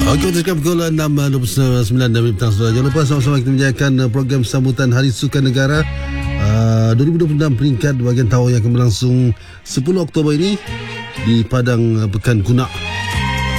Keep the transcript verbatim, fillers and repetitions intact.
Okey, untuk pukul enam dua puluh sembilan dan petang sudah. Jangan lupa sama-sama kita menjayakan program sambutan Hari Sukan Negara uh, dua ribu dua puluh enam peringkat bahagian tahun yang akan berlangsung sepuluh Oktober ini di Padang Pekan Kunak.